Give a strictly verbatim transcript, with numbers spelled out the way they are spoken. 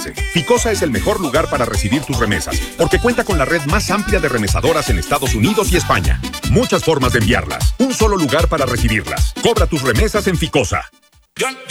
preocuparse. Ficosa es el mejor lugar para recibir tus remesas, porque cuenta con la red más amplia de remesadoras en Estados Unidos y España. Muchas formas de enviarlas. Un solo lugar para recibirlas. Cobra tus remesas en Ficosa.